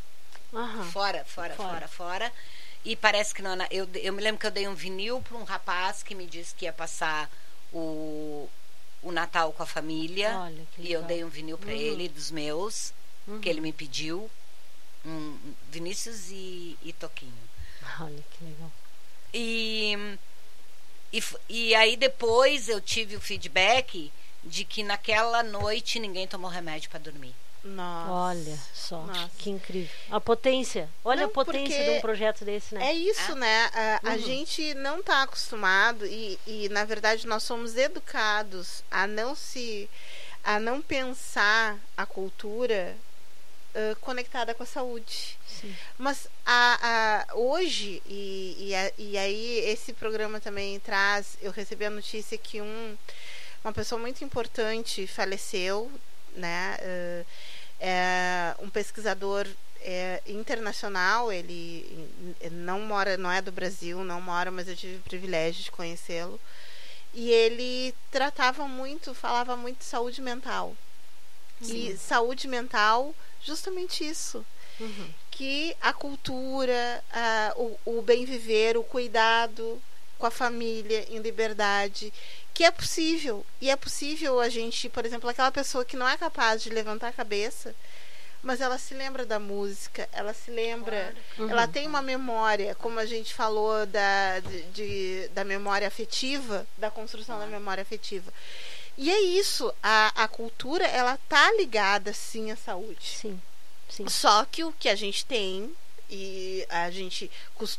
Fora. E parece que não é nada. Eu me lembro que eu dei um vinil para um rapaz que me disse que ia passar o Natal com a família. Olha, que legal. E eu dei um vinil para ele, dos meus, que ele me pediu. Vinícius e Toquinho. Olha, que legal. E aí depois eu tive o feedback de que naquela noite ninguém tomou remédio para dormir. Nossa. Olha só, que incrível. A potência. Olha a potência de um projeto desse, né? É isso, né? A gente não está acostumado e, na verdade, nós somos educados a não pensar a cultura conectada com a saúde. Sim. Mas hoje, e aí esse programa também traz, eu recebi a notícia que uma pessoa muito importante faleceu, né? Um pesquisador internacional. Ele não é do Brasil, mas eu tive o privilégio de conhecê-lo. E ele falava muito de saúde mental. Sim. E saúde mental, justamente isso. Que a cultura, o bem viver, o cuidado com a família em liberdade, que é possível. E é possível a gente, por exemplo, aquela pessoa que não é capaz de levantar a cabeça, mas ela se lembra da música, ela se lembra, ela tem uma memória, como a gente falou da memória afetiva, da construção da memória afetiva. E é isso, a cultura, ela tá ligada sim à saúde. Sim. Só que o que a gente tem, e a gente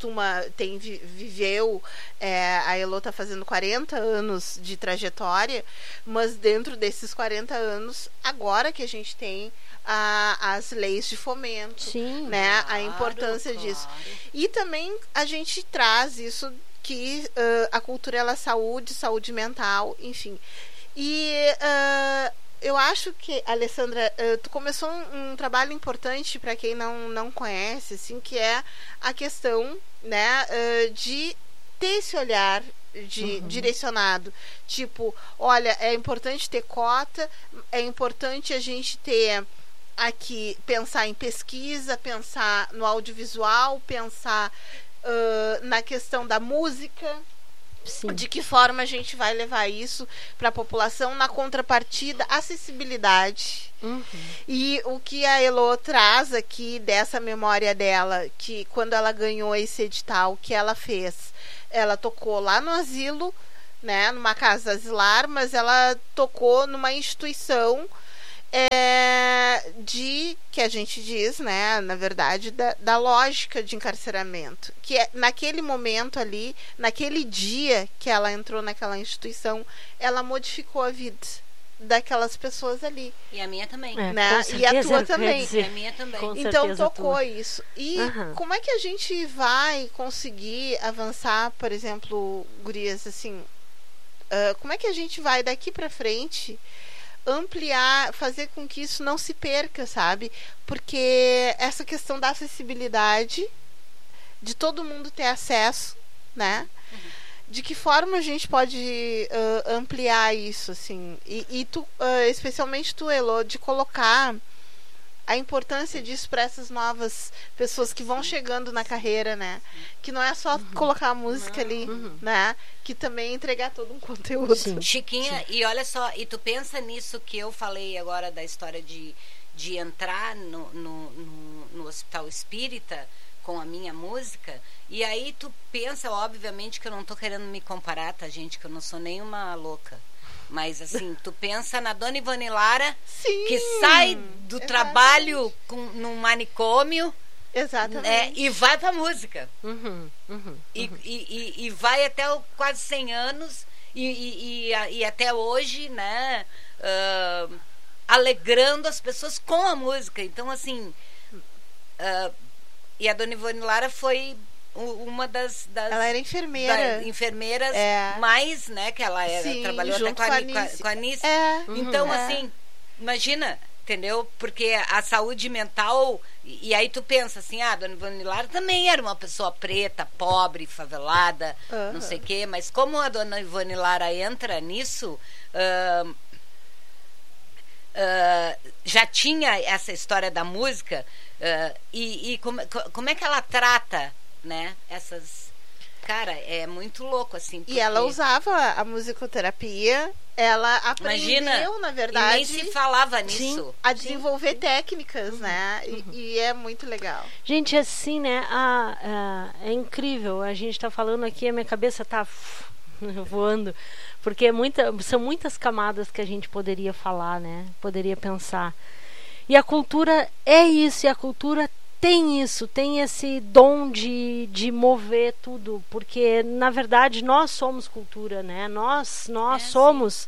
viveu, a Elô está fazendo 40 anos de trajetória, mas dentro desses 40 anos, agora que a gente tem as leis de fomento, sim, né? A importância disso. E também a gente traz isso, que a cultura, ela é saúde mental, enfim. E eu acho que, Alessandra, tu começou um trabalho importante para quem não conhece, assim, que é a questão, né, de ter esse olhar direcionado. Tipo, olha, é importante ter cota, é importante a gente ter aqui, pensar em pesquisa, pensar no audiovisual, pensar na questão da música. Sim. De que forma a gente vai levar isso para a população, na contrapartida, acessibilidade. E o que a Elô traz aqui dessa memória dela, que quando ela ganhou esse edital, que ela fez, ela tocou lá no asilo, né, numa casa asilar, mas ela tocou numa instituição que a gente diz, né, na verdade, da lógica de encarceramento, que é naquele momento ali, naquele dia que ela entrou naquela instituição, ela modificou a vida daquelas pessoas ali. E a minha também. Né? E a tua também. E a minha também. Então tocou isso. E como é que a gente vai conseguir avançar, por exemplo, gurias, assim, como é que a gente vai daqui para frente ampliar, fazer com que isso não se perca, sabe? Porque essa questão da acessibilidade, de todo mundo ter acesso, né? De que forma a gente pode ampliar isso, assim? E tu, especialmente tu, Elo, de colocar a importância disso para essas novas pessoas que vão chegando na carreira, né? Que não é só colocar a música ali, né? Que também entregar todo um conteúdo. Chiquinha, e olha só, e tu pensa nisso que eu falei agora da história de entrar no Hospital Espírita com a minha música, e aí tu pensa, obviamente que eu não tô querendo me comparar, tá, gente, que eu não sou nenhuma louca. Mas assim, tu pensa na Dona Ivone Lara, que sai do trabalho num manicômio, e vai pra música. E vai até quase 100 anos e até hoje, né, alegrando as pessoas com a música. Então, assim, e a Dona Ivone Lara foi uma das ela era enfermeira, enfermeiras mais, né, que ela era, trabalhou até com a Anice. Então, assim, imagina, entendeu? Porque a saúde mental, e aí tu pensa assim, a Dona Ivone Lara também era uma pessoa preta, pobre, favelada, não sei o quê, mas como a Dona Ivone Lara entra nisso, já tinha essa história da música, e como é que ela trata, né, essas... Cara, é muito louco, assim. E ela usava a musicoterapia, ela aprendeu, na verdade... E nem se falava nisso. A desenvolver técnicas, né? E é muito legal. Gente, assim, né, é incrível. A gente tá falando aqui, a minha cabeça tá voando, porque são muitas camadas que a gente poderia falar, né? Poderia pensar. E a cultura é isso, e a cultura tem isso, tem esse dom de mover tudo, porque na verdade nós somos cultura, né? Nós somos.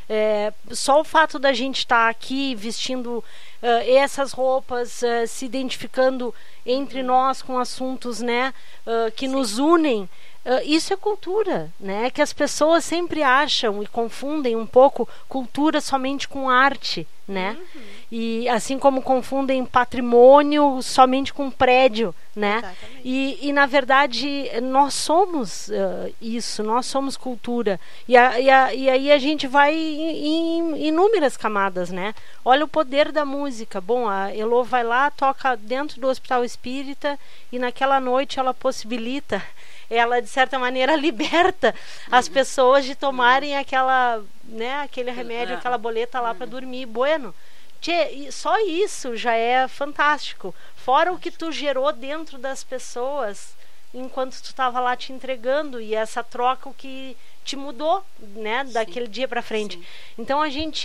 Só o fato da gente estar aqui vestindo essas roupas, se identificando entre nós com assuntos, né, que nos unem, isso é cultura, né? Que as pessoas sempre acham e confundem um pouco cultura somente com arte, né? E assim como confundem patrimônio somente com prédio, né? E na verdade nós somos isso, nós somos cultura. E aí a gente vai em inúmeras camadas, né? Olha o poder da música. Bom, a Elo vai lá, toca dentro do Hospital Espírita e naquela noite ela possibilita, ela de certa maneira liberta as pessoas de tomarem aquele remédio, aquela boleta lá para dormir. Bueno, só isso já é fantástico. Fora o que tu gerou dentro das pessoas enquanto tu estava lá te entregando, e essa troca, o que te mudou, né, daquele dia para frente. Então a gente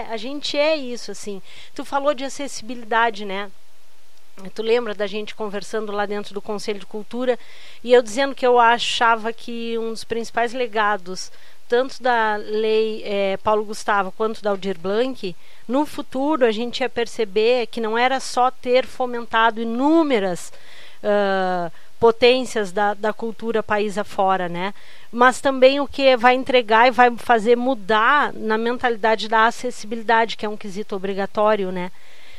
é isso, assim. Tu falou de acessibilidade, né? Tu lembra da gente conversando lá dentro do Conselho de Cultura, e eu dizendo que eu achava que um dos principais legados, tanto da lei Paulo Gustavo quanto da Aldir Blanc, no futuro a gente ia perceber que não era só ter fomentado inúmeras potências da cultura país afora, né? Mas também o que vai entregar e vai fazer mudar na mentalidade da acessibilidade, que é um quesito obrigatório, né?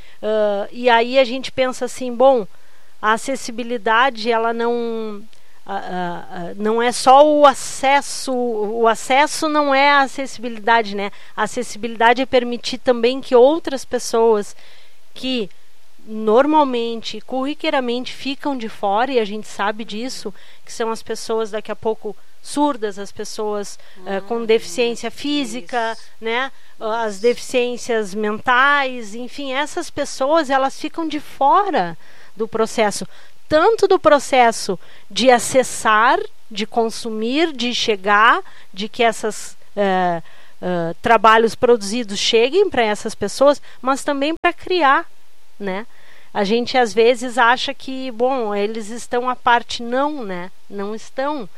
E aí a gente pensa assim, bom, a acessibilidade, ela não é só o acesso não é a acessibilidade, né? A acessibilidade é permitir também que outras pessoas que normalmente, corriqueiramente ficam de fora, e a gente sabe disso, que são as pessoas daqui a pouco surdas, as pessoas com deficiência física, né? As deficiências mentais, enfim, essas pessoas, elas ficam de fora do processo, tanto do processo de acessar, de consumir, de chegar, de que essas trabalhos produzidos cheguem para essas pessoas, mas também para criar, né? A gente às vezes acha que, bom, eles estão à parte, não, né? Não estão.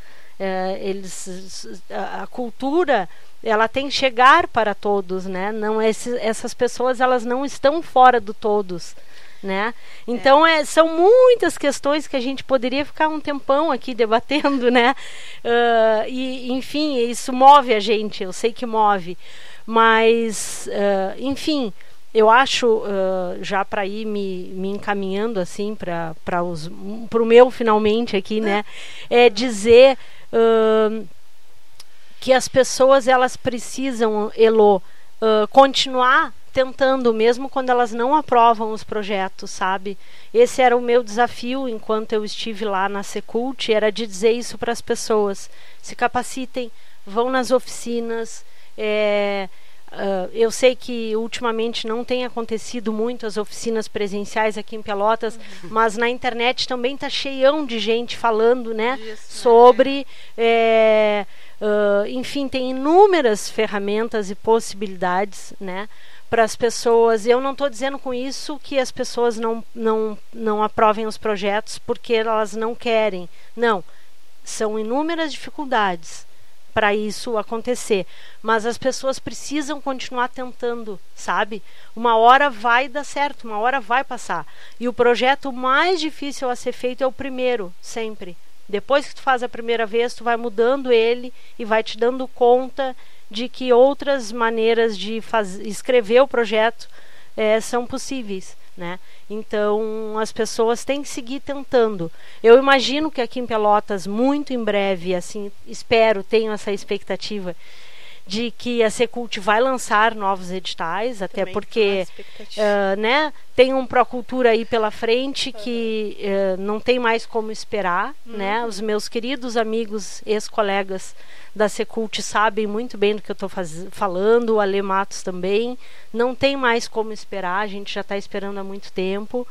A cultura, ela tem que chegar para todos, né? Não, essas pessoas, elas não estão fora do todos, né? Então são muitas questões que a gente poderia ficar um tempão aqui debatendo, né? E enfim, isso move a gente, eu sei que move, mas enfim, eu acho, já para ir me encaminhando assim para o meu finalmente aqui, né? É dizer que as pessoas, elas precisam, Elô, continuar tentando, mesmo quando elas não aprovam os projetos, sabe? Esse era o meu desafio enquanto eu estive lá na Secult, era de dizer isso para as pessoas: se capacitem, vão nas oficinas. Eu sei que ultimamente não tem acontecido muito as oficinas presenciais aqui em Pelotas, mas na internet também está cheião de gente falando, né, sobre... enfim, tem inúmeras ferramentas e possibilidades, né, para as pessoas. Eu não estou dizendo com isso que as pessoas não aprovem os projetos porque elas não querem. Não, são inúmeras dificuldades para isso acontecer, mas as pessoas precisam continuar tentando, sabe? Uma hora vai dar certo, uma hora vai passar. E o projeto mais difícil a ser feito é o primeiro, sempre. Depois que tu faz a primeira vez, tu vai mudando ele e vai te dando conta de que outras maneiras de escrever o projeto são possíveis, né? Então as pessoas têm que seguir tentando. Eu imagino que aqui em Pelotas, muito em breve, assim, tenho essa expectativa de que a Secult vai lançar novos editais, até também porque né, tem um Procultura aí pela frente que não tem mais como esperar, né? Os meus queridos amigos, ex-colegas da Secult sabem muito bem do que eu estou falando, o Ale Matos também. Não tem mais como esperar, a gente já está esperando há muito tempo.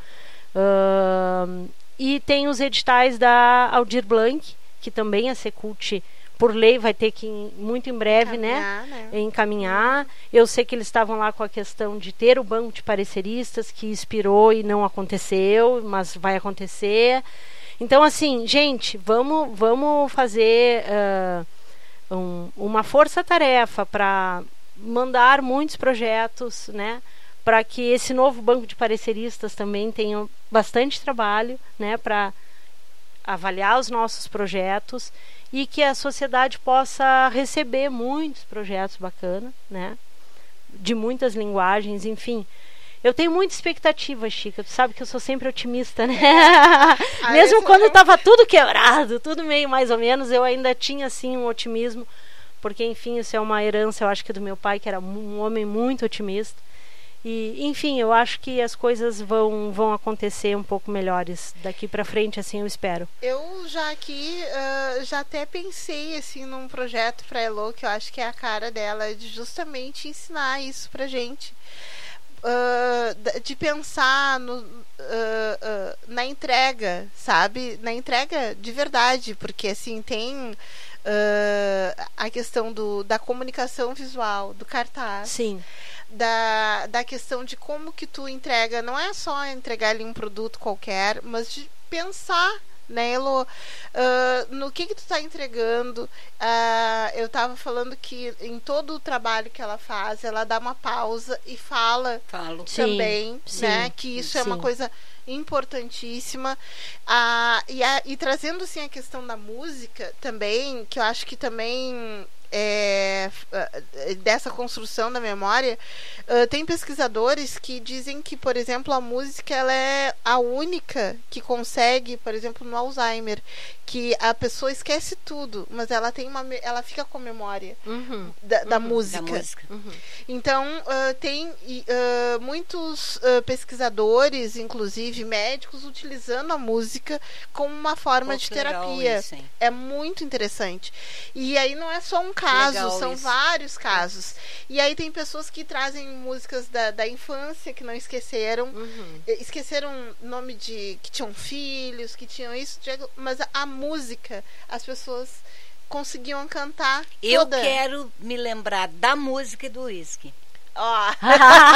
E tem os editais da Aldir Blanc, que também a Secult, por lei, vai ter que muito em breve encaminhar. Eu sei que eles estavam lá com a questão de ter o banco de pareceristas, que expirou e não aconteceu, mas vai acontecer. Então, assim, gente, vamos fazer uma força-tarefa para mandar muitos projetos, né, para que esse novo banco de pareceristas também tenha bastante trabalho, né, para avaliar os nossos projetos e que a sociedade possa receber muitos projetos bacanas, né, de muitas linguagens, enfim. Eu tenho muita expectativa, Chica. Tu sabe que eu sou sempre otimista, né? Mesmo quando estava tudo quebrado, tudo meio mais ou menos, eu ainda tinha, assim, um otimismo. Porque, enfim, isso é uma herança, eu acho que do meu pai, que era um homem muito otimista. E, enfim, eu acho que as coisas vão acontecer um pouco melhores daqui para frente, assim, eu espero. Eu já aqui, já até pensei, assim, num projeto para a Elô, que eu acho que é a cara dela, de justamente ensinar isso pra gente. De pensar na entrega, sabe? Na entrega de verdade, porque assim tem a questão da comunicação visual, do cartaz. Sim. Da questão de como que tu entrega, não é só entregar ali um produto qualquer, mas de pensar, né, Elô, no que tu tá entregando. Eu tava falando que em todo o trabalho que ela faz, ela dá uma pausa e fala também, sim, né, sim, que isso é uma coisa importantíssima. E trazendo assim a questão da música também, que eu acho que também dessa construção da memória, tem pesquisadores que dizem que, por exemplo, a música ela é a única que consegue, por exemplo, no Alzheimer, que a pessoa esquece tudo, mas ela fica com a memória da música. Então tem muitos pesquisadores, inclusive médicos, utilizando a música como uma forma de terapia. Isso, é muito interessante. E aí não é só um caso, são vários casos. E aí tem pessoas que trazem músicas da infância que não esqueceram, esqueceram nome de que tinham filhos, que tinham isso, mas a música, as pessoas conseguiam cantar Eu toda. quero me lembrar da música e do uísque. Ó.